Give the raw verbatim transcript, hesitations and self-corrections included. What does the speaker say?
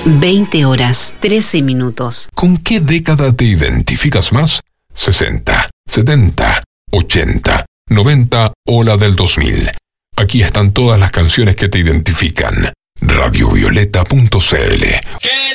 veinte horas, trece minutos. ¿Con qué década te identificas más? sesenta, setenta, ochenta, noventa o la del dos mil. Aquí están todas las canciones que te identifican. radiovioleta punto c l